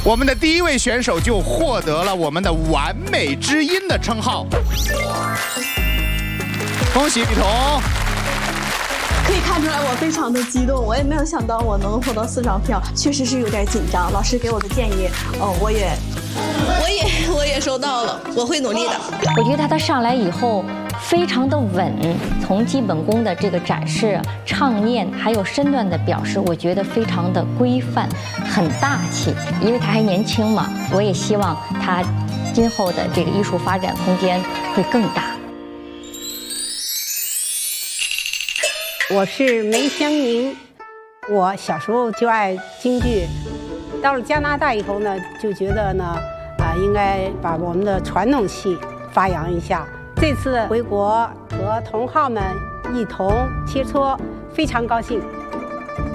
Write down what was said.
我们的第一位选手就获得了我们的完美之音的称号。恭喜李彤！ 可以看出来我非常的激动，我也没有想到我能获得4张票，确实是有点紧张。老师给我的建议，我也收到了，我会努力的。 我觉得他上来以后非常的稳，从基本功的这个展示、唱念，还有身段的表示，我觉得非常的规范，很大气。因为他还年轻嘛，我也希望他今后的这个艺术发展空间会更大。 我是梅香凝，我小时候就爱京剧，到了加拿大以后呢，就觉得呢，应该把我们的传统戏发扬一下。这次回国和同好们一同切磋，非常高兴。